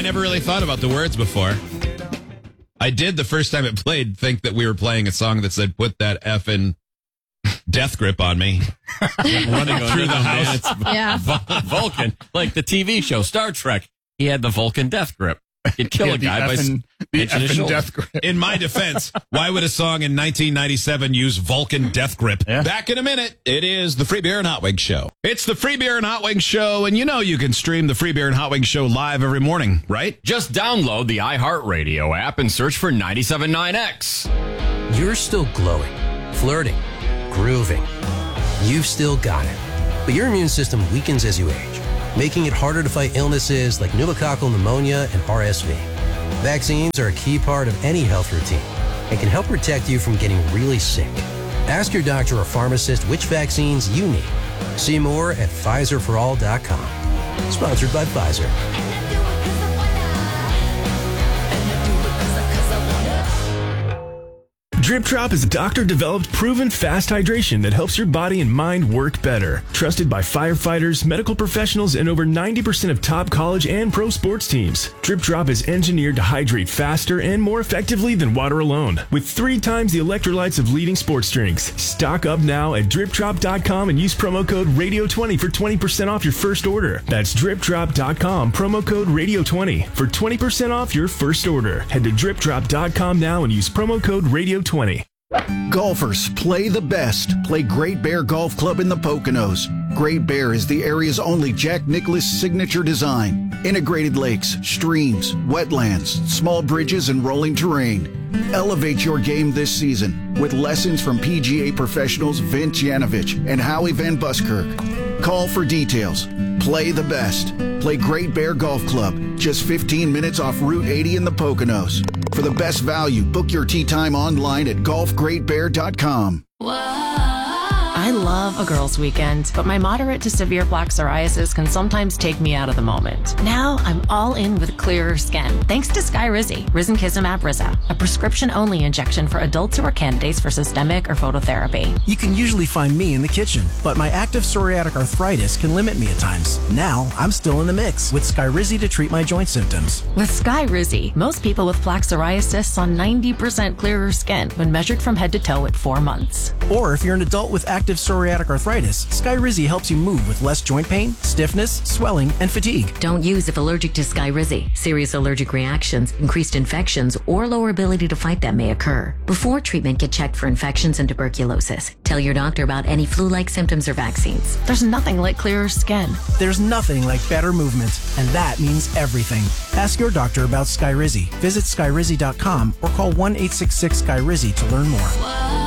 never really thought about the words before. I did the first time it played think that we were playing a song that said, put that effing death grip on me. Running through the house. Yeah. Vulcan, like the TV show Star Trek. He had the Vulcan death grip. He'd kill a guy by pinching his shoulder. death grip. In my defense, why would a song in 1997 use Vulcan death grip? Yeah. Back in a minute. It is the Free Beer and Hot Wings Show. It's the Free Beer and Hot Wings Show, and you know you can stream the Free Beer and Hot Wings Show live every morning, right? Just download the iHeartRadio app and search for 97.9X. You're still glowing, flirting, grooving. You've still got it. But your immune system weakens as you age, making it harder to fight illnesses like pneumococcal pneumonia and RSV. Vaccines are a key part of any health routine and can help protect you from getting really sick. Ask your doctor or pharmacist which vaccines you need. See more at PfizerForAll.com. Sponsored by Pfizer. Drip Drop is doctor-developed, proven fast hydration that helps your body and mind work better. Trusted by firefighters, medical professionals, and over 90% of top college and pro sports teams. Drip Drop is engineered to hydrate faster and more effectively than water alone, with 3 times the electrolytes of leading sports drinks. Stock up now at DripDrop.com and use promo code RADIO20 for 20% off your first order. That's DripDrop.com, promo code RADIO20 for 20% off your first order. Head to DripDrop.com now and use promo code RADIO20. Golfers, play the best. Play Great Bear Golf Club in the Poconos. Great Bear is the area's only Jack Nicklaus signature design. Integrated lakes, streams, wetlands, small bridges, and rolling terrain. Elevate your game this season with lessons from PGA professionals Vince Yanovich and Howie Van Buskirk. Call for details. Play the best. Play Great Bear Golf Club, just 15 minutes off Route 80 in the Poconos. For the best value, book your tee time online at golfgreatbear.com. I love a girls' weekend, but my moderate to severe plaque psoriasis can sometimes take me out of the moment. Now I'm all in with clearer skin, thanks to Skyrizi, Risankizumab Riza, a prescription-only injection for adults who are candidates for systemic or phototherapy. You can usually find me in the kitchen, but my active psoriatic arthritis can limit me at times. Now I'm still in the mix with Skyrizi to treat my joint symptoms. With Skyrizi, most people with plaque psoriasis saw 90% clearer skin when measured from head to toe at 4 months. Or if you're an adult with active psoriatic arthritis, Skyrizi helps you move with less joint pain, stiffness, swelling, and fatigue. Don't use if allergic to Skyrizi. Serious allergic reactions, increased infections, or lower ability to fight them may occur. Before treatment, get checked for infections and tuberculosis. Tell your doctor about any flu-like symptoms or vaccines. There's nothing like clearer skin. There's nothing like better movement, and that means everything. Ask your doctor about Skyrizi. Visit Skyrizi.com or call 1-866-SKYRIZI to learn more.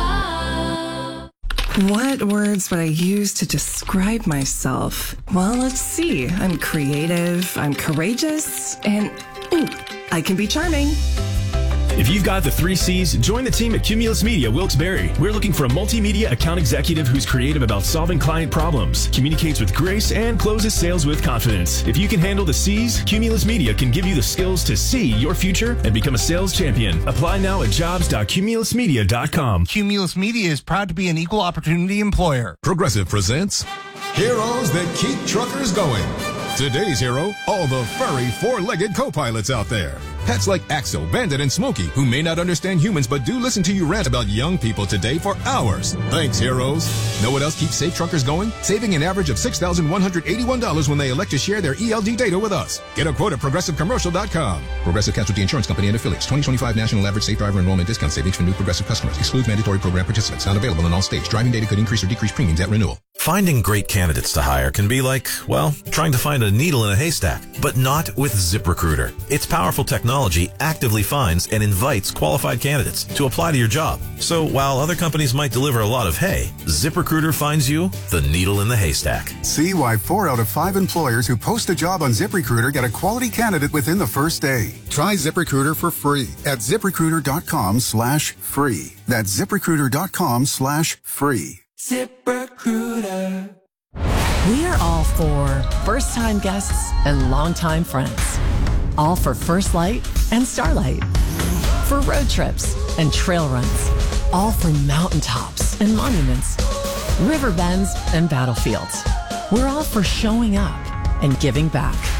What words would I use to describe myself? Well, let's see. I'm creative, I'm courageous, and I can be charming. If you've got the 3 C's, join the team at Cumulus Media Wilkes-Barre. We're looking for a multimedia account executive who's creative about solving client problems, communicates with grace, and closes sales with confidence. If you can handle the C's, Cumulus Media can give you the skills to see your future and become a sales champion. Apply now at jobs.cumulusmedia.com. Cumulus Media is proud to be an equal opportunity employer. Progressive presents Heroes That Keep Truckers Going. Today's hero, all the furry, 4-legged co-pilots out there. Pets like Axel, Bandit, and Smokey, who may not understand humans but do listen to you rant about young people today for hours. Thanks, heroes. Know what else keeps safe truckers going? Saving an average of $6,181 when they elect to share their ELD data with us. Get a quote at ProgressiveCommercial.com. Progressive Casualty Insurance Company and Affiliates. 2025 National Average Safe Driver Enrollment Discount Savings for new Progressive customers. Excludes mandatory program participants. Not available in all states. Driving data could increase or decrease premiums at renewal. Finding great candidates to hire can be like, well, trying to find a needle in a haystack, but not with ZipRecruiter. Its powerful technology actively finds and invites qualified candidates to apply to your job. So while other companies might deliver a lot of hay, ZipRecruiter finds you the needle in the haystack. See why 4 out of 5 employers who post a job on ZipRecruiter get a quality candidate within the first day. Try ZipRecruiter for free at ZipRecruiter.com/free. That's ZipRecruiter.com/free. ZipRecruiter. We are all for first-time guests and longtime friends. All for First Light and Starlight. For road trips and trail runs. All for mountaintops and monuments. River bends and battlefields. We're all for showing up and giving back.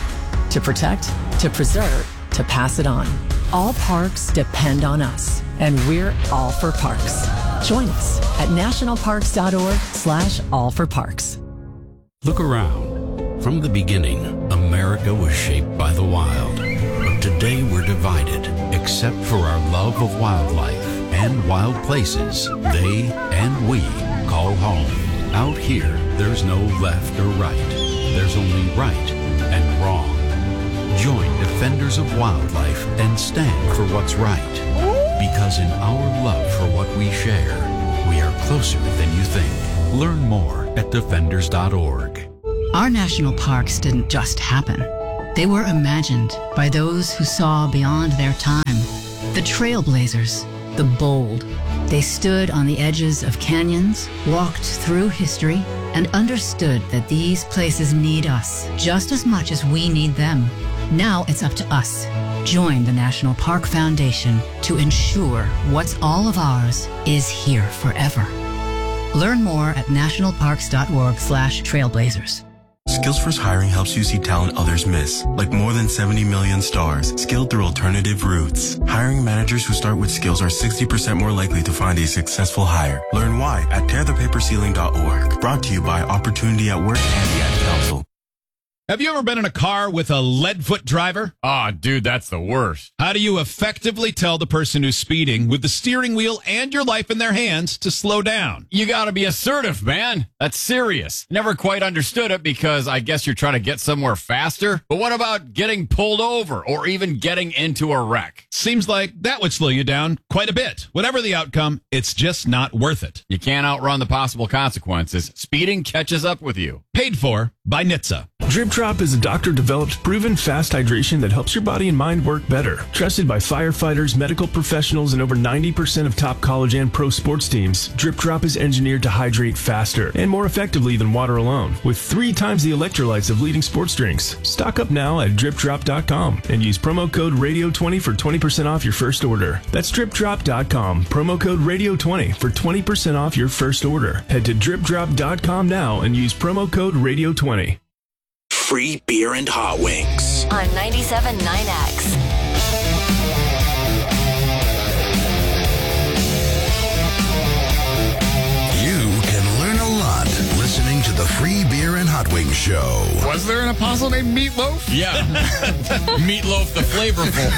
To protect, to preserve, to pass it on. All parks depend on us, and we're all for parks. Join us at nationalparks.org/allforparks. Look around. From the beginning, America was shaped by the wild. But today we're divided, except for our love of wildlife and wild places they and we call home. Out here, there's no left or right. There's only right and wrong. Join Defenders of Wildlife and stand for what's right. Because in our love for what we share, we are closer than you think. Learn more at defenders.org. Our national parks didn't just happen. They were imagined by those who saw beyond their time. The trailblazers, the bold. They stood on the edges of canyons, walked through history, and understood that these places need us just as much as we need them. Now it's up to us. Join the National Park Foundation to ensure what's all of ours is here forever. Learn more at nationalparks.org/trailblazers. Skillsforce Hiring helps you see talent others miss, like more than 70 million stars, skilled through alternative routes. Hiring managers who start with skills are 60% more likely to find a successful hire. Learn why at tearthepaperceiling.org. Brought to you by Opportunity at Work and the Ad Council. Have you ever been in a car with a lead-foot driver? Oh, dude, that's the worst. How do you effectively tell the person who's speeding with the steering wheel and your life in their hands to slow down? You got to be assertive, man. That's serious. Never quite understood it because I guess you're trying to get somewhere faster. But what about getting pulled over or even getting into a wreck? Seems like that would slow you down quite a bit. Whatever the outcome, it's just not worth it. You can't outrun the possible consequences. Speeding catches up with you. Paid for by NHTSA. Drip Drop is a doctor-developed, proven fast hydration that helps your body and mind work better. Trusted by firefighters, medical professionals, and over 90% of top college and pro sports teams, Drip Drop is engineered to hydrate faster and more effectively than water alone, with 3 times the electrolytes of leading sports drinks. Stock up now at dripdrop.com and use promo code RADIO20 for 20% off your first order. That's dripdrop.com, promo code RADIO20 for 20% off your first order. Head to dripdrop.com now and use promo code RADIO20. Free beer and hot wings on 97.9X. You can learn a lot listening to the Free Beer and Hot Wings Show. Was there an apostle named Meatloaf? Yeah. Meatloaf the Flavorful.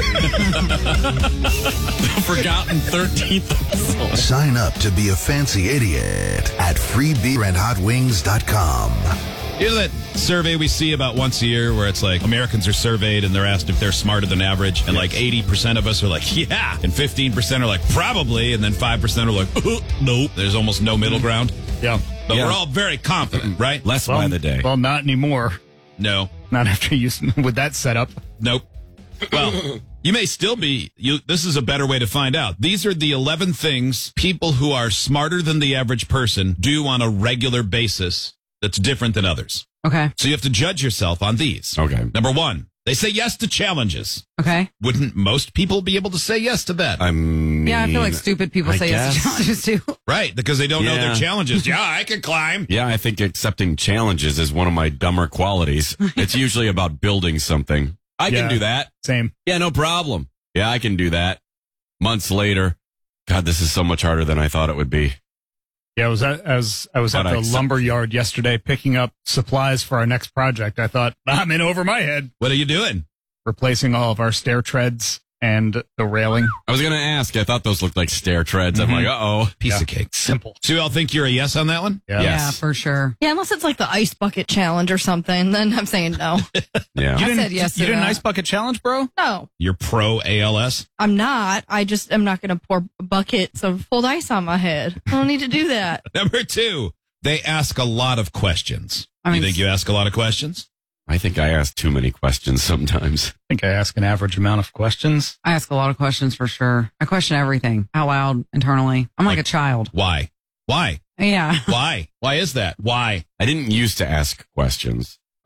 The forgotten 13th apostle. Sign up to be a fancy idiot at freebeerandhotwings.com. Here's that survey we see about once a year where it's like Americans are surveyed and they're asked if they're smarter than average. And like 80% of us are like, yeah. And 15% are like, probably. And then 5% are like, nope. There's almost no middle ground. Yeah. But we're all very confident, right? Less by the day. Well, not anymore. No. Not after you, with that setup. Nope. Well, you may still be. This is a better way to find out. These are the 11 things people who are smarter than the average person do on a regular basis that's different than others. Okay. So you have to judge yourself on these. Okay. Number 1, they say yes to challenges. Okay. Wouldn't most people be able to say yes to that? I mean, yeah, I feel like stupid people say yes to challenges too. Right, because they don't know their challenges. Yeah, I can climb. Yeah, I think accepting challenges is one of my dumber qualities. It's usually about building something. I can do that. Same. Yeah, no problem. Yeah, I can do that. Months later, God, this is so much harder than I thought it would be. Yeah, I was at the lumber yard yesterday picking up supplies for our next project. I thought, I'm in over my head. What are you doing? Replacing all of our stair treads and the railing. I was going to ask. I thought those looked like stair treads. I'm like, uh-oh. Piece of cake. Simple. So you all think you're a yes on that one? Yeah. Yeah, for sure. Yeah, unless it's like the ice bucket challenge or something, then I'm saying no. Yeah. I said yes to You did an that. ice bucket challenge, bro? No, You're pro ALS? I'm not. I just am not going to pour buckets of cold ice on my head. I don't need to do that. Number 2, they ask a lot of questions. I mean, you think you ask a lot of questions? I think I ask too many questions sometimes. I think I ask an average amount of questions. I ask a lot of questions for sure. I question everything out loud, internally. I'm like a child. Why? Why? Yeah. Why? Why is that? Why? I didn't used to ask questions.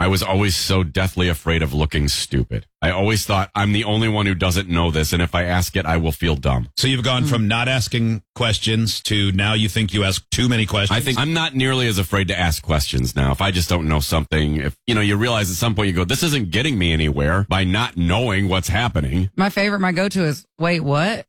I was always so deathly afraid of looking stupid. I always thought I'm the only one who doesn't know this, and if I ask it, I will feel dumb. So you've gone from not asking questions to now you think you ask too many questions? I think I'm not nearly as afraid to ask questions now. If I just don't know something, if you realize at some point you go, this isn't getting me anywhere by not knowing what's happening. My go-to is, wait, what?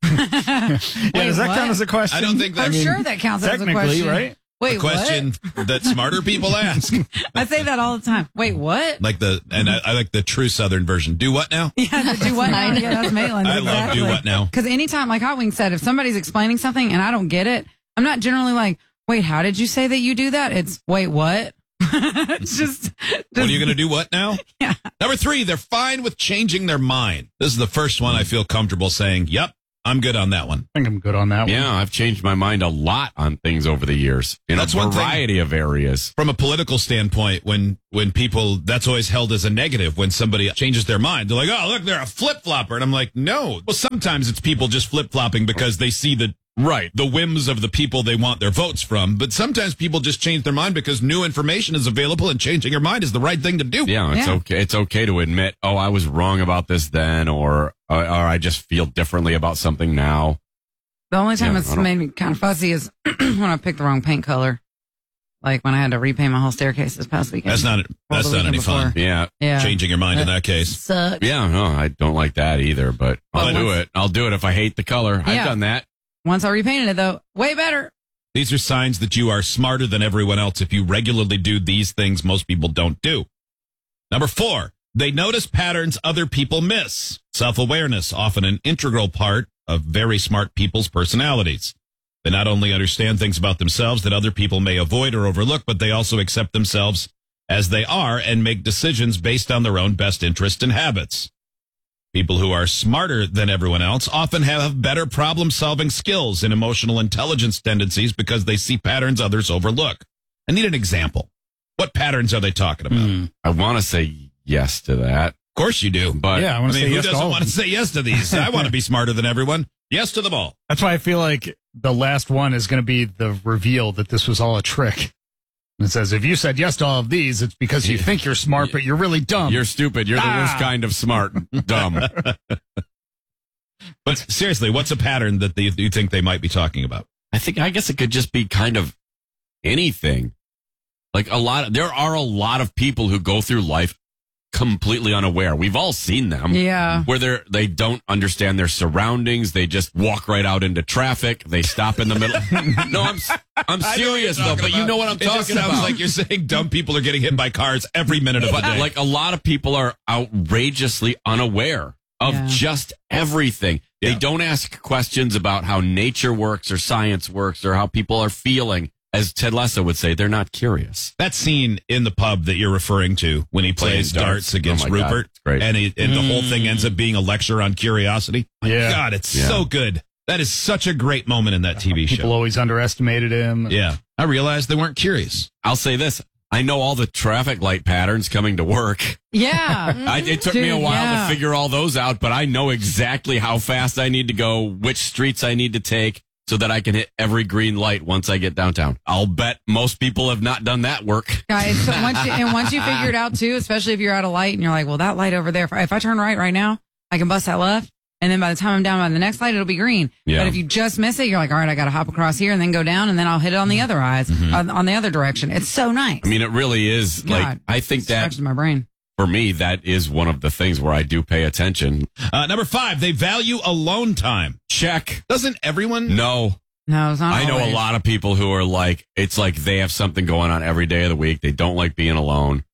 Does that count as a question? I don't think that. I'm sure that counts as a question. Right? Wait, a question that smarter people ask. I say that all the time. Wait, what? Like I like the true Southern version. Do what now? Yeah, do what now? Yeah, that's Maitland. I love do what now. Because anytime, like Hot Wings said, if somebody's explaining something and I don't get it, I'm not generally like, wait, how did you say that you do that? It's, wait, what? It's just. What are you going to do what now? Yeah. Number 3, they're fine with changing their mind. This is the first one I feel comfortable saying, yep, I'm good on that one. I think I'm good on that one. Yeah, I've changed my mind a lot on things over the years in a variety of areas. From a political standpoint, when people, that's always held as a negative when somebody changes their mind. They're like, oh, look, they're a flip-flopper. And I'm like, no. Well, sometimes it's people just flip-flopping because they see the whims of the people they want their votes from. But sometimes people just change their mind because new information is available and changing your mind is the right thing to do. Yeah, it's okay. It's okay to admit, oh, I was wrong about this then, or I just feel differently about something now. The only time it's made me kind of fussy is when I picked the wrong paint color. Like when I had to repaint my whole staircase this past weekend. That's not any fun. Yeah. Changing your mind in that case. Sucks. Yeah, no, I don't like that either, but I'll do it. I'll do it if I hate the color. Yeah. I've done that. Once I repainted it, though, way better. These are signs that you are smarter than everyone else if you regularly do these things most people don't do. Number 4, they notice patterns other people miss. Self-awareness, often an integral part of very smart people's personalities. They not only understand things about themselves that other people may avoid or overlook, but they also accept themselves as they are and make decisions based on their own best interest and habits. People who are smarter than everyone else often have better problem-solving skills and emotional intelligence tendencies because they see patterns others overlook. I need an example. What patterns are they talking about? I want to say yes to that. Of course you do. But yeah, who doesn't want to say yes to these? I want to be smarter than everyone. Yes to them all. That's why I feel like the last one is going to be the reveal that this was all a trick. It says, if you said yes to all of these, it's because you think you're smart, but you're really dumb. You're stupid. You're the worst kind of smart. Dumb. But seriously, what's a pattern that you think they might be talking about? I guess it could just be kind of anything. Like there are a lot of people who go through life completely unaware. We've all seen them. Yeah. Where they don't understand their surroundings. They just walk right out into traffic. They stop in the middle. No, I'm serious though, but you know what I'm talking about. It sounds like you're saying dumb people are getting hit by cars every minute of the day. Like a lot of people are outrageously unaware of just everything. Yeah. They don't ask questions about how nature works or science works or how people are feeling. As Ted Lasso would say, they're not curious. That scene in the pub that you're referring to when he plays darts against Rupert, God, and the whole thing ends up being a lecture on curiosity. Yeah. God, it's so good. That is such a great moment in that TV show. People always underestimated him. Yeah. I realized they weren't curious. I'll say this. I know all the traffic light patterns coming to work. Yeah. It took me a while to figure all those out, but I know exactly how fast I need to go, which streets I need to take, so that I can hit every green light once I get downtown. I'll bet most people have not done that work. Guys, so once you figure it out too, especially if you're at a light and you're like, well, that light over there, if I turn right now, I can bust that left. And then by the time I'm down by the next light, it'll be green. Yeah. But if you just miss it, you're like, all right, I got to hop across here and then go down and then I'll hit it on the other eyes, on the other direction. It's so nice. I mean, it really is. God, like, I think that my brain. For me, that is one of the things where I do pay attention. Number 5, they value alone time. Check. Doesn't everyone? No, it's not. I know always. a lot of people who are like, it's like they have something going on every day of the week. They don't like being alone.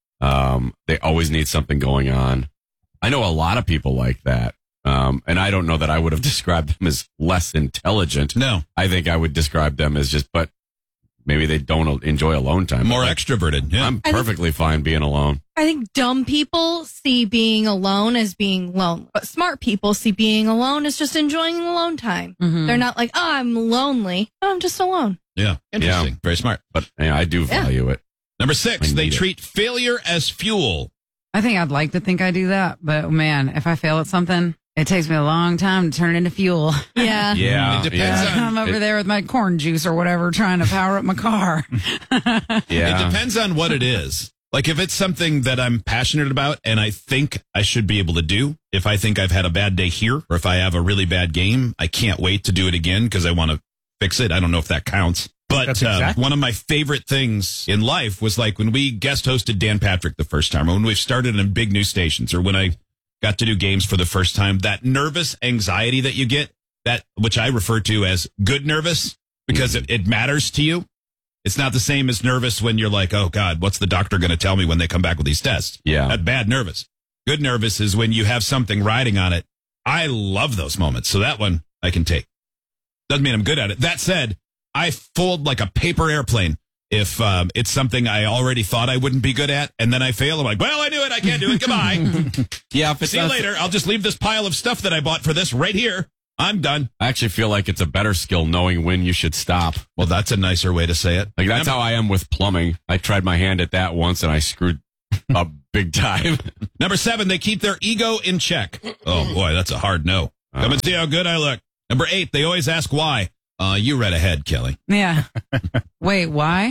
They always need something going on. I know a lot of people like that. And I don't know that I would have described them as less intelligent. No. I think I would describe them as but maybe they don't enjoy alone time. More extroverted. Yeah. I'm perfectly fine being alone. I think dumb people see being alone as being lone, but smart people see being alone as just enjoying alone time. Mm-hmm. They're not like, oh, I'm lonely. Oh, I'm just alone. Yeah. Interesting. Yeah. Very smart. But I do value it. Number 6, they treat failure as fuel. I think I'd like to think I do that, but man, if I fail at something, it takes me a long time to turn it into fuel. Yeah. Yeah. It depends on. I'm over there with my corn juice or whatever trying to power up my car. Yeah. It depends on what it is. Like if it's something that I'm passionate about and I think I should be able to do, if I think I've had a bad day here or if I have a really bad game, I can't wait to do it again because I want to fix it. I don't know if that counts. But one of my favorite things in life was like when we guest hosted Dan Patrick the first time, or when we've started in big news stations, or when I got to do games for the first time, that nervous anxiety that you get, that which I refer to as good nervous because it matters to you. It's not the same as nervous when you're like, oh, God, what's the doctor going to tell me when they come back with these tests? Yeah. That's bad nervous. Good nervous is when you have something riding on it. I love those moments. So that one I can take. Doesn't mean I'm good at it. That said, I fold like a paper airplane if it's something I already thought I wouldn't be good at. And then I fail. I'm like, well, I knew it. I can't do it. Goodbye. Yeah. See you later. I'll just leave this pile of stuff that I bought for this right here. I'm done. I actually feel like it's a better skill knowing when you should stop. Well, that's a nicer way to say it. Like that's how I am with plumbing. I tried my hand at that once and I screwed up big time. Number 7, they keep their ego in check. Oh boy, that's a hard no. Come and see how good I look. Number 8, they always ask why. You read ahead, Kelly. Yeah. Wait, why?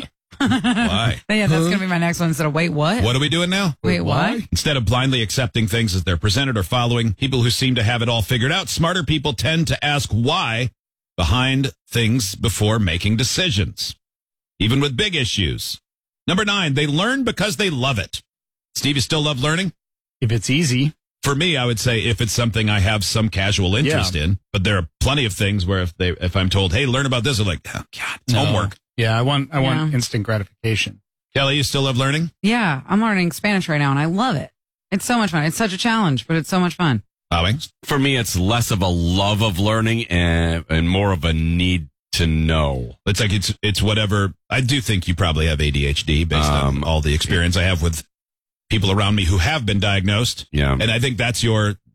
Why? Yeah, that's going to be my next one instead of wait, what? What are we doing now? Wait, what? Instead of blindly accepting things as they're presented or following people who seem to have it all figured out, smarter people tend to ask why behind things before making decisions, even with big issues. Number 9, they learn because they love it. Steve, you still love learning? If it's easy. For me, I would say if it's something I have some casual interest in, but there are plenty of things where if I'm told, hey, learn about this, I'm like, oh, God, it's homework. Yeah, I want instant gratification. Kelly, you still love learning? Yeah, I'm learning Spanish right now, and I love it. It's so much fun. It's such a challenge, but it's so much fun. For me, it's less of a love of learning and more of a need to know. It's like it's whatever. I do think you probably have ADHD based on all the experience I have with people around me who have been diagnosed. Yeah. And I think that's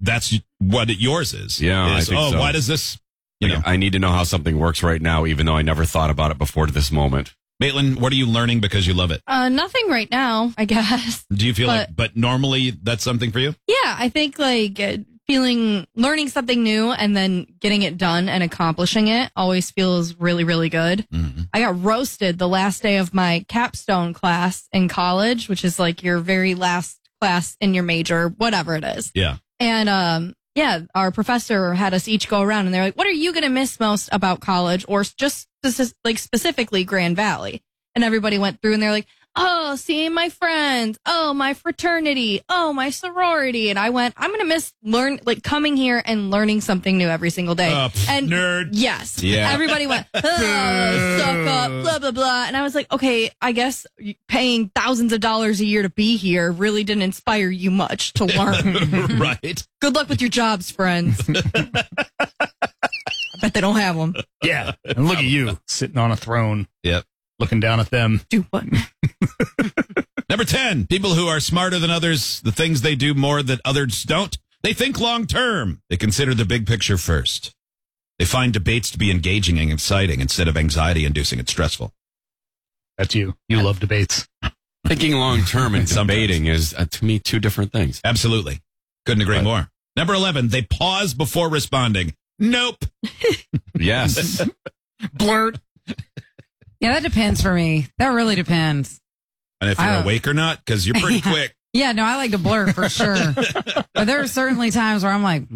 what yours is. Yeah. I think so. Why does this, I need to know how something works right now, even though I never thought about it before this moment. Maitland, what are you learning because you love it? Nothing right now, I guess. Do you feel but normally that's something for you? Yeah, I think learning something new and then getting it done and accomplishing it always feels really, really good. Mm-hmm. I got roasted the last day of my capstone class in college, which is like your very last class in your major, whatever it is. Yeah. And, our professor had us each go around and they're like, what are you going to miss most about college or just specifically Grand Valley? And everybody went through and they're like, oh, seeing my friends. Oh, my fraternity. Oh, my sorority. And I went, I'm going to miss coming here and learning something new every single day. And nerd. Yes. Yeah. Everybody went, oh, suck up, blah, blah, blah. And I was like, okay, I guess paying thousands of dollars a year to be here really didn't inspire you much to learn. Right. Good luck with your jobs, friends. I bet they don't have them. Yeah. And look at you sitting on a throne. Yep. Looking down at them. Do what? Number 10, people who are smarter than others, the things they do more that others don't. They think long term. They consider the big picture first. They find debates to be engaging and exciting instead of anxiety inducing and stressful. That's you. You love debates. Thinking long term and debating is, to me, two different things. Absolutely. Couldn't agree more. Number 11, they pause before responding. Nope. Yes. Blurt. Yeah, that depends for me. That really depends. And if you're awake or not, because you're pretty quick. Yeah, no, I like to blurt for sure. But there are certainly times where I'm like,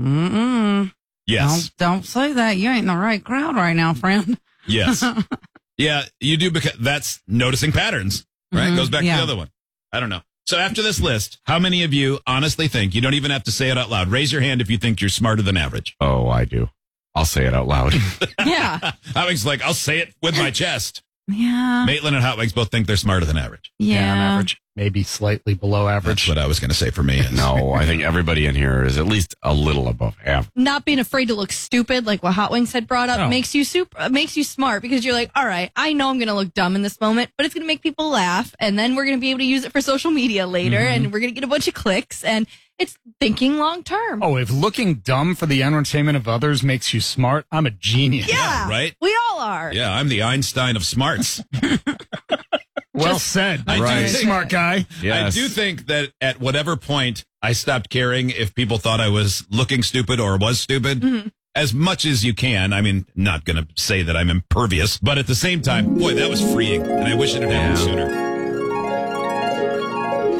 yes. Don't say that. You ain't in the right crowd right now, friend. Yes. Yeah, you do, because that's noticing patterns, right? Mm-hmm. Goes back to the other one. I don't know. So after this list, how many of you honestly think, you don't even have to say it out loud, raise your hand if you think you're smarter than average? Oh, I do. I'll say it out loud. Yeah. Hot Wings like, I'll say it with my chest. Yeah. Maitland and Hot Wings both think they're smarter than average. Yeah. On average. Maybe slightly below average. That's what I was going to say for me. No, I think everybody in here is at least a little above average. Not being afraid to look stupid, like what Hot Wings had brought up, makes you smart, because you're like, all right, I know I'm going to look dumb in this moment, but it's going to make people laugh, and then we're going to be able to use it for social media later, and we're going to get a bunch of clicks, and it's thinking long term. Oh, if looking dumb for the entertainment of others makes you smart, I'm a genius. Yeah, right? We all are. Yeah, I'm the Einstein of smarts. Well said. Right. Smart guy. I Yes. do think that at whatever point I stopped caring if people thought I was looking stupid or was stupid, as much as you can. I mean, not going to say that I'm impervious, but at the same time, boy, that was freeing, and I wish it had happened sooner.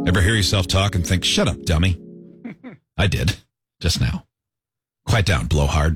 Ever hear yourself talk and think, shut up, dummy? I did, just now. Quiet down, blowhard.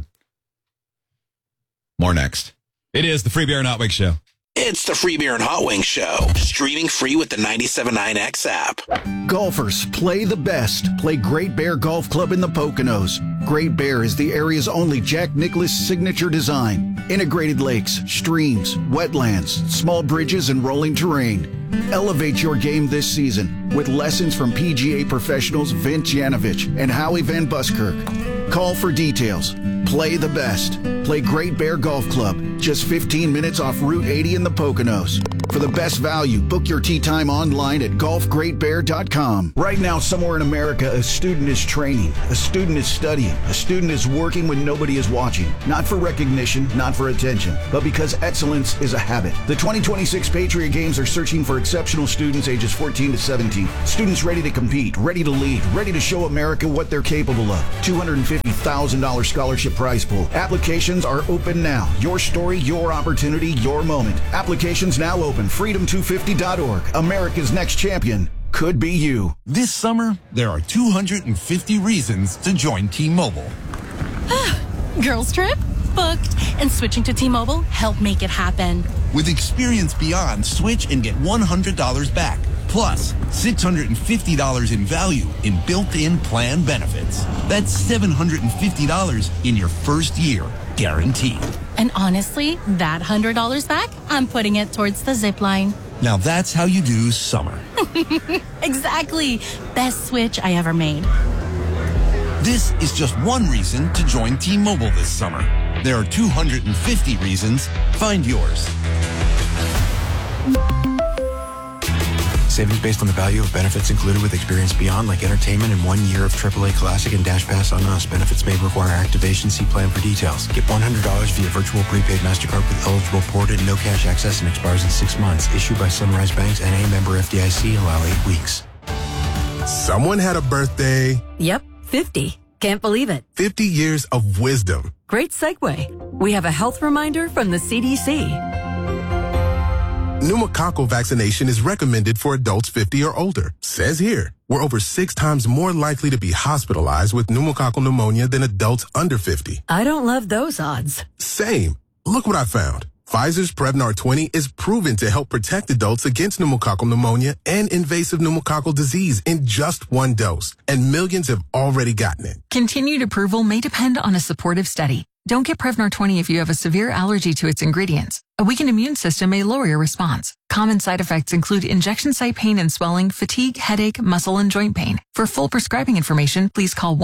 More next. It is the Free Beer and Hot Wings Show. It's the Free Beer and Hot Wings Show, streaming free with the 97.9X app. Golfers, play the best. Play Great Bear Golf Club in the Poconos. Great Bear is the area's only Jack Nicklaus signature design. Integrated lakes, streams, wetlands, small bridges, and rolling terrain. Elevate your game this season with lessons from PGA professionals Vince Yanovich and Howie Van Buskirk. Call for details. Play the best. Play Great Bear Golf Club, just 15 minutes off Route 80 in the Poconos. For the best value, book your tee time online at golfgreatbear.com. Right now, somewhere in America, a student is training, a student is studying, a student is working when nobody is watching. Not for recognition, not for attention, but because excellence is a habit. The 2026 Patriot Games are searching for exceptional students ages 14 to 17. Students ready to compete, ready to lead, ready to show America what they're capable of. $250,000 scholarship prize pool. Applications are open now. Your story, your opportunity, your moment. Applications now open. Freedom250.org. America's next champion could be you. This summer, there are 250 reasons to join T-Mobile. Girls trip? Booked. And switching to T-Mobile helped make it happen. With Experience Beyond, switch and get $100 back. Plus, $650 in value in built-in plan benefits. That's $750 in your first year, guaranteed. And honestly, that $100 back, I'm putting it towards the zip line. Now that's how you do summer. Exactly. Best switch I ever made. This is just one reason to join T-Mobile this summer. There are 250 reasons. Find yours. Savings based on the value of benefits included with Experience Beyond, like entertainment and 1 year of AAA Classic and Dash Pass on us. Benefits may require activation. See plan for details. Get $100 via virtual prepaid MasterCard with eligible port and no cash access and expires in 6 months. Issued by Sunrise Banks, N.A. member FDIC. Allow 8 weeks. Someone had a birthday. Yep, 50. Can't believe it. 50 years of wisdom. Great segue. We have a health reminder from the CDC. Pneumococcal vaccination is recommended for adults 50 or older. Says here, we're over 6 times more likely to be hospitalized with pneumococcal pneumonia than adults under 50. I don't love those odds. Same. Look what I found. Pfizer's Prevnar 20 is proven to help protect adults against pneumococcal pneumonia and invasive pneumococcal disease in just 1 dose. And millions have already gotten it. Continued approval may depend on a supportive study. Don't get Prevnar 20 if you have a severe allergy to its ingredients. A weakened immune system may lower your response. Common side effects include injection site pain and swelling, fatigue, headache, muscle, and joint pain. For full prescribing information, please call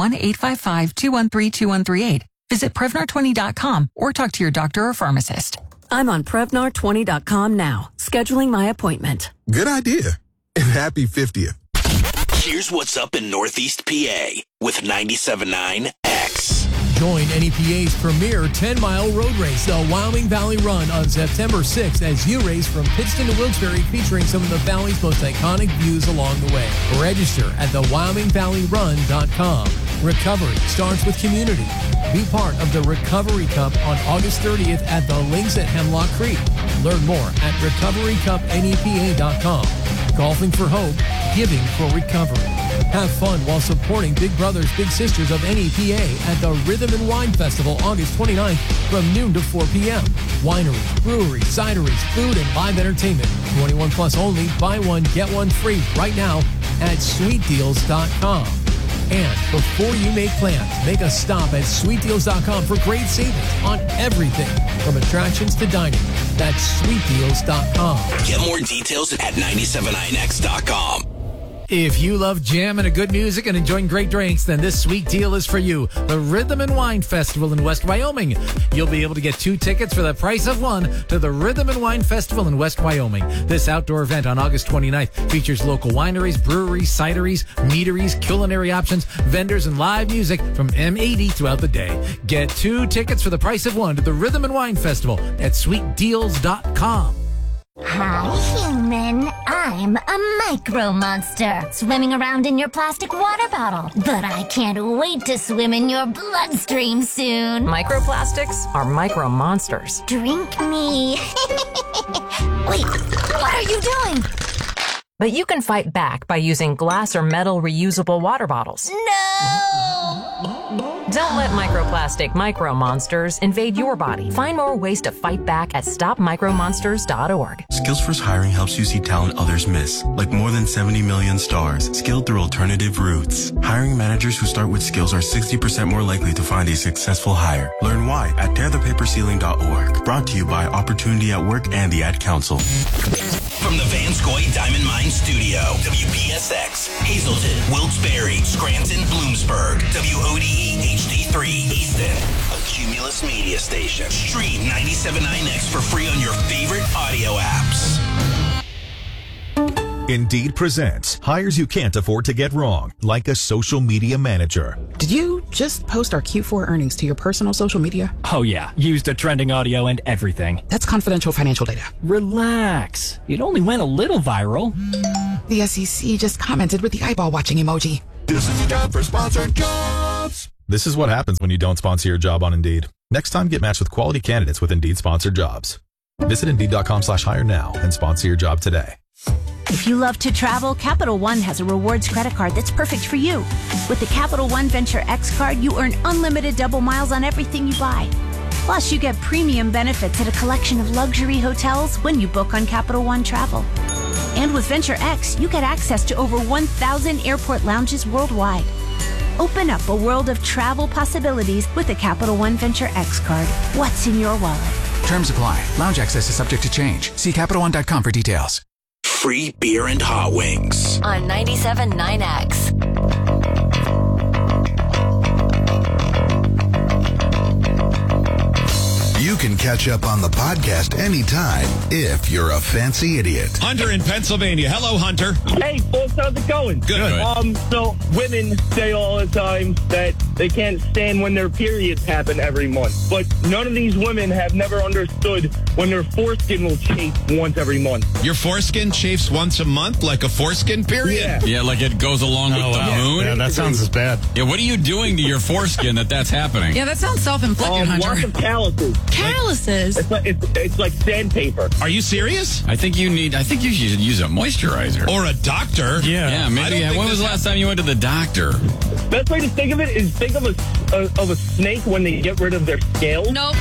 1-855-213-2138. Visit Prevnar20.com or talk to your doctor or pharmacist. I'm on Prevnar20.com now, scheduling my appointment. Good idea. And happy 50th. Here's what's up in Northeast PA with 97.9 X. Join NEPA's premier 10-mile road race, the Wyoming Valley Run, on September 6th as you race from Pittston to Wilkes-Barre, featuring some of the Valley's most iconic views along the way. Register at the WyomingValleyRun.com. Recovery starts with community. Be part of the Recovery Cup on August 30th at the Links at Hemlock Creek. Learn more at recoverycupnepa.com. Golfing for hope, giving for recovery. Have fun while supporting Big Brothers Big Sisters of NEPA at the Rhythm and Wine Festival August 29th from noon to 4 p.m. Wineries, breweries, cideries, food, and live entertainment. 21 plus only. Buy one, get one free right now at sweetdeals.com. And before you make plans, make a stop at sweetdeals.com for great savings on everything from attractions to dining. That's sweetdeals.com. Get more details at 979x.com. If you love jam and good music and enjoying great drinks, then this sweet deal is for you. The Rhythm and Wine Festival in West Wyoming. You'll be able to get 2 tickets for the price of 1 to the Rhythm and Wine Festival in West Wyoming. This outdoor event on August 29th features local wineries, breweries, cideries, meaderies, culinary options, vendors, and live music from M80 throughout the day. Get 2 tickets for the price of 1 to the Rhythm and Wine Festival at sweetdeals.com. Hi, human. I'm a micro monster swimming around in your plastic water bottle. But I can't wait to swim in your bloodstream soon. Microplastics are micro monsters. Drink me. Wait, what are you doing? But you can fight back by using glass or metal reusable water bottles. No! Don't let microplastic micro monsters invade your body. Find more ways to fight back at stopmicromonsters.org. Skillsforce Hiring helps you see talent others miss, like more than 70 million stars, skilled through alternative routes. Hiring managers who start with skills are 60% more likely to find a successful hire. Learn why at tearthepaperceiling.org. Brought to you by Opportunity at Work and the Ad Council. From the Vanscoy Diamond Mine Studio, WPSX, Hazleton, Wilkes-Barre, Scranton, Bloomsburg, WODE HD3 Easton, a Cumulus media station. Stream 97.9X for free on your favorite audio apps. Indeed presents hires you can't afford to get wrong, like a social media manager. Did you just post our Q4 earnings to your personal social media? Oh yeah, used the trending audio and everything. That's confidential financial data. Relax. It only went a little viral. The SEC just commented with the eyeball watching emoji. This is a job for sponsored jobs. This is what happens when you don't sponsor your job on Indeed. Next time, get matched with quality candidates with Indeed sponsored jobs. Visit Indeed.com/hire now and sponsor your job today. If you love to travel, Capital One has a rewards credit card that's perfect for you. With the Capital One Venture X card, you earn unlimited double miles on everything you buy. Plus, you get premium benefits at a collection of luxury hotels when you book on Capital One Travel. And with Venture X, you get access to over 1,000 airport lounges worldwide. Open up a world of travel possibilities with the Capital One Venture X card. What's in your wallet? Terms apply. Lounge access is subject to change. See CapitalOne.com for details. Free beer and hot wings. On 97.9X. You can catch up on the podcast anytime if you're a fancy idiot. Hunter in Pennsylvania. Hello, Hunter. Hey, folks, how's it going? Good. So women say all the time that they can't stand when their periods happen every month. But none of these women have never understood when their foreskin will chafe once every month. Your foreskin chafes once a month, like a foreskin period? Yeah, like it goes along with the moon? Yeah, that sounds as bad. Yeah, what are you doing to your foreskin that's happening? Yeah, that sounds self-inflicted, Hunter. Lots of calluses. Calluses? It's like sandpaper. Are you serious? I think you should use a moisturizer. Or a doctor. Yeah, maybe. When was the last time you went to the doctor? Best way to think of it is think of a snake when they get rid of their scales. Nope.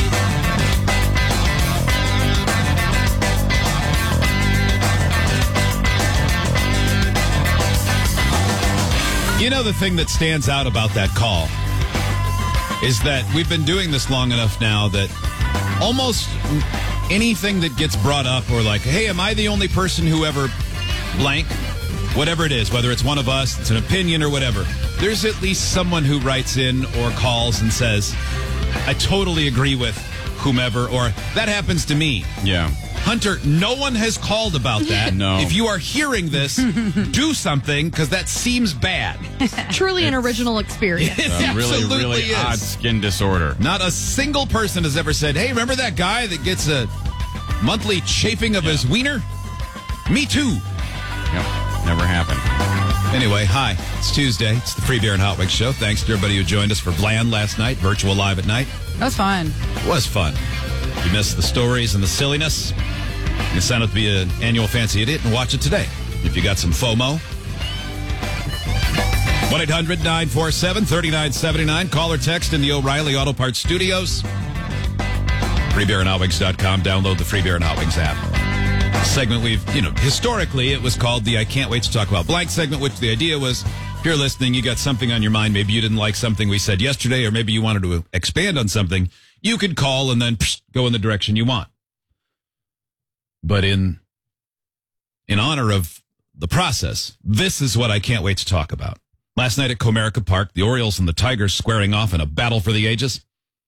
You know, the thing that stands out about that call is that we've been doing this long enough now that almost anything that gets brought up or like, hey, am I the only person who ever blank? Whatever it is, whether it's one of us, it's an opinion or whatever, there's at least someone who writes in or calls and says, I totally agree with whomever, or that happens to me. Yeah. Hunter, no one has called about that. No. If you are hearing this, do something, because that seems bad. Truly an original experience. Really odd skin disorder. Not a single person has ever said, hey, remember that guy that gets a monthly chafing of his wiener? Me too. Yep, never happened. Anyway, hi. It's Tuesday. It's the Free Beer and Hot Wings show. Thanks to everybody who joined us for Bland last night, virtual live at night. That was fun. It was fun. You missed the stories and the silliness. You can sign up to be an annual Fancy Idiot and watch it today. If you got some FOMO. 1-800-947-3979. Call or text in the O'Reilly Auto Parts Studios. FreeBeerandHotWings.com. Download the Free Beer and Hot Wings app. Segment historically it was called the I Can't Wait to Talk About Blank segment, which the idea was, if you're listening, you got something on your mind. Maybe you didn't like something we said yesterday, or maybe you wanted to expand on something. You could call and then go in the direction you want. But in honor of the process, this is what I can't wait to talk about. Last night at Comerica Park, the Orioles and the Tigers squaring off in a battle for the ages.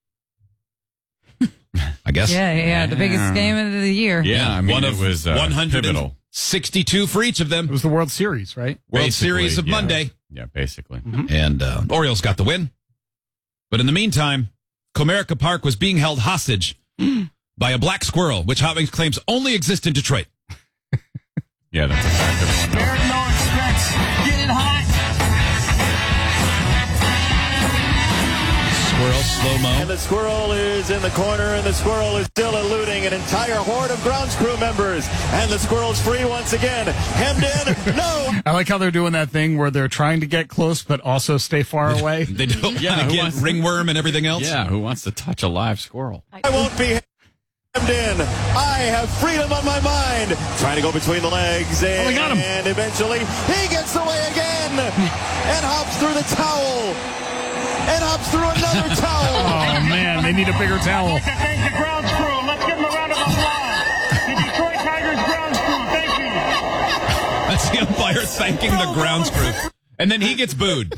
I guess. Yeah, the biggest game of the year. Yeah, I mean, it was 162 for each of them. It was the World Series, right? World Series of Monday. Yeah, basically. Mm-hmm. And Orioles got the win. But in the meantime, Comerica Park was being held hostage by a black squirrel, which Hot Wings claims only exists in Detroit. Yeah, that's a fact. American no respects. Get it hot. Squirrel slow-mo. And the squirrel is in the corner, and the squirrel is still eluding an entire horde of grounds crew members. And the squirrel's free once again. Hemmed in. No. I like how they're doing that thing where they're trying to get close but also stay far away. They don't want to get ringworm and everything else. Yeah, who wants to touch a live squirrel? I won't be hemmed in. I have freedom on my mind. Trying to go between the legs, and, they got him. And eventually he gets away again and hops through the towel. And hops through another towel. Oh, man, they need a bigger towel. Thank the grounds crew. Let's give them a round of applause. The Detroit Tigers grounds crew. Thank you. That's the umpire thanking the grounds crew. And then he gets booed.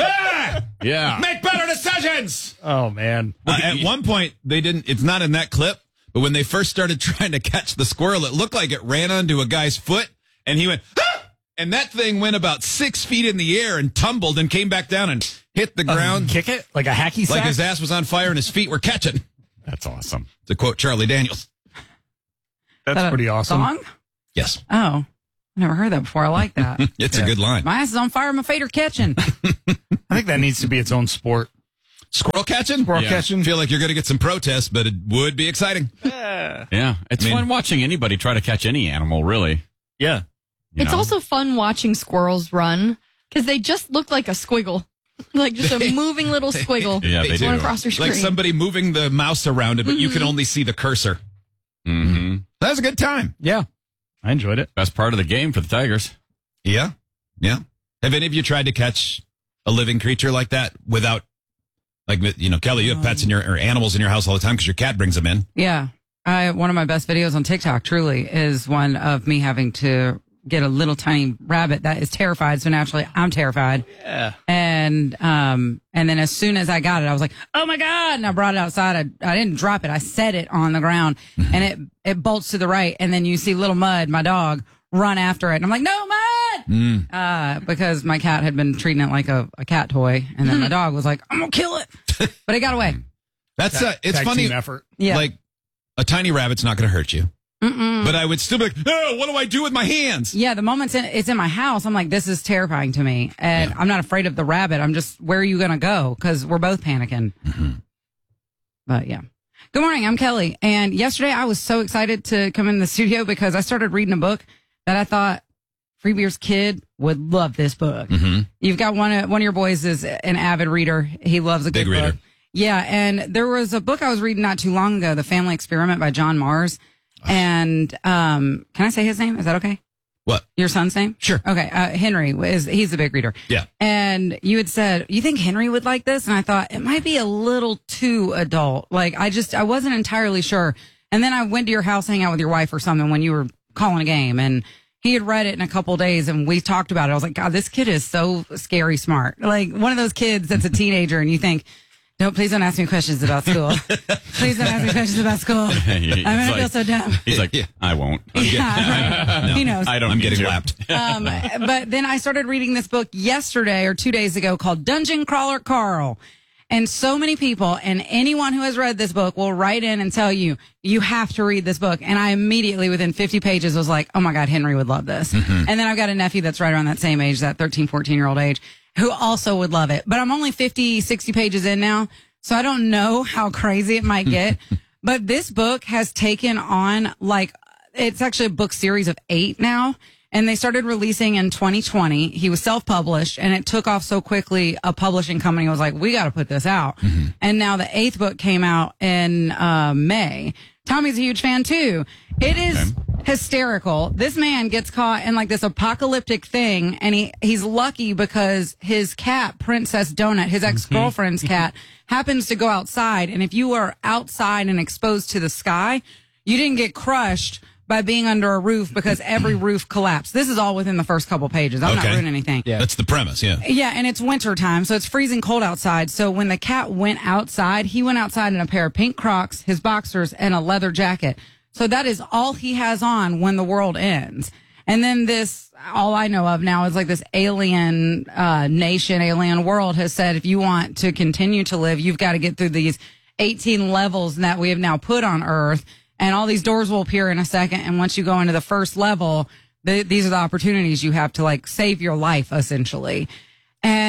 Yeah. Make better decisions. Oh, man. At one point, they didn't, it's not in that clip, but when they first started trying to catch the squirrel, it looked like it ran onto a guy's foot, and he went, ah! And that thing went about 6 feet in the air and tumbled and came back down and hit the ground. Kick it? Like a hacky sack? Like his ass was on fire and his feet were catching. That's awesome. To quote Charlie Daniels. That's pretty awesome. Song? Yes. Oh, I never heard that before. I like that. It's a good line. My ass is on fire. My feet are catching. I think that needs to be its own sport. Squirrel catching? Squirrel catching. Feel like you're going to get some protests, but it would be exciting. Yeah. It's fun watching anybody try to catch any animal, really. Yeah. It's also fun watching squirrels run because they just look like a squiggle. Like just a moving little squiggle. Yeah, they do. Across your screen. Like somebody moving the mouse around it, but you can only see the cursor. Mm-hmm. That was a good time. Yeah. I enjoyed it. Best part of the game for the Tigers. Yeah. Yeah. Have any of you tried to catch a living creature like that without, like, you know, Kelly, you have pets in your, or animals in your house all the time because your cat brings them in. Yeah. One of my best videos on TikTok truly is one of me having to get a little tiny rabbit that is terrified. So naturally I'm terrified. Yeah. And then as soon as I got it, I was like, oh my God. And I brought it outside. I didn't drop it. I set it on the ground and it bolts to the right. And then you see little Mud, my dog, run after it. And I'm like, no, Mud! Because my cat had been treating it like a cat toy. And then my dog was like, I'm going to kill it. But it got away. That's it's tag funny. team effort. Yeah. Like a tiny rabbit's not going to hurt you. But I would still be like, oh, what do I do with my hands? Yeah, the moment it's in my house, I'm like, this is terrifying to me. And I'm not afraid of the rabbit. I'm just, where are you going to go? Because we're both panicking. But yeah. Good morning. I'm Kelly. And yesterday I was so excited to come in the studio because I started reading a book that I thought Free Beer's kid would love this book. You've got one of your boys is an avid reader. He loves a good Big reader. book. Yeah. And there was a book I was reading not too long ago, The Family Experiment by John Mars. And can I say his name? Is that okay? What? Your son's name? Sure. Okay. Henry he's a big reader. Yeah. And you had said, you think Henry would like this? And I thought it might be a little too adult. Like I wasn't entirely sure. And then I went to your house, hang out with your wife or something when you were calling a game, and he had read it in a couple days and we talked about it. I was like, God, this kid is so scary smart. Like one of those kids that's a teenager and you think, no, please don't ask me questions about school. Please don't ask me questions about school. I'm going to feel so dumb. He's like, I won't. Yeah, right. He knows. I'm getting lapped. But then I started reading this book yesterday or 2 days ago called Dungeon Crawler Carl. And so many people and anyone who has read this book will write in and tell you, you have to read this book. And I immediately within 50 pages was like, oh my God, Henry would love this. And then I've got a nephew that's right around that same age, that 13, 14-year-old age, who also would love it. But I'm only 50, 60 pages in now, so I don't know how crazy it might get. But this book has taken on, like, it's actually a book series of 8 now. And they started releasing in 2020. He was self-published, and it took off so quickly, a publishing company was like, we got to put this out. And now the 8th book came out in May. Tommy's a huge fan, too. It is hysterical. This man gets caught in like this apocalyptic thing, and he's lucky because his cat, Princess Donut, his ex-girlfriend's cat, happens to go outside. And if you are outside and exposed to the sky, you didn't get crushed by being under a roof because every roof collapsed. This is all within the first couple pages. I'm not ruining anything. Yeah. That's the premise, yeah. Yeah, and it's winter time, so it's freezing cold outside. So when the cat went outside, he went outside in a pair of pink Crocs, his boxers, and a leather jacket. So that is all he has on when the world ends. And then this, all I know of now is like this alien nation, alien world has said, if you want to continue to live, you've got to get through these 18 levels that we have now put on Earth. And all these doors will appear in a second. And once you go into the first level, these are the opportunities you have to like save your life, essentially. And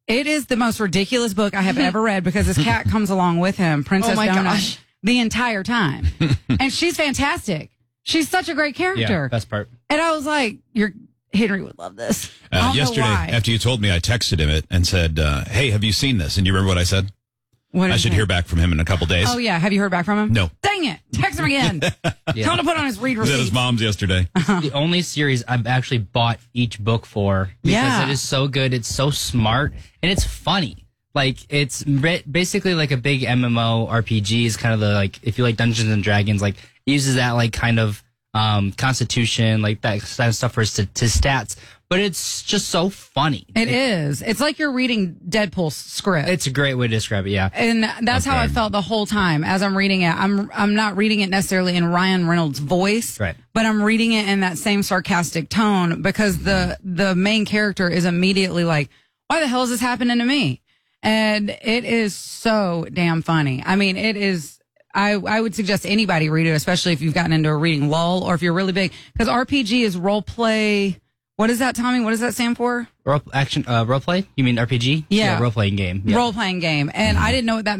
It is the most ridiculous book I have ever read because his cat comes along with him, Princess Donut, the entire time. And she's fantastic. She's such a great character. Yeah, best part. And I was like, Henry would love this. Yesterday, after you told me, I texted him it and said, hey, have you seen this? And you remember what I said? I should hear back from him in a couple days. Oh, yeah. Have you heard back from him? No. Dang it. Text him again. Tell him to put on his read He was receipt. at his mom's yesterday. The only series I've actually bought each book for because it is so good. It's so smart and it's funny. Like it's basically like a big MMO RPG is kind of the like if you like Dungeons and Dragons, like it uses that like kind of constitution, like that kind of stuff for his stats. But it's just so funny. It is. It's like you're reading Deadpool's script. It's a great way to describe it, yeah. And that's how I felt the whole time as I'm reading it. I'm not reading it necessarily in Ryan Reynolds' voice, right? But I'm reading it in that same sarcastic tone because the main character is immediately like, why the hell is this happening to me? And it is so damn funny. I mean, it is. I would suggest anybody read it, especially if you've gotten into a reading lull or if you're really big. Because RPG is role play. What is that, Tommy? What does that stand for? Role play? You mean RPG? Yeah. Role playing game. Yeah. Role playing game. And I didn't know what that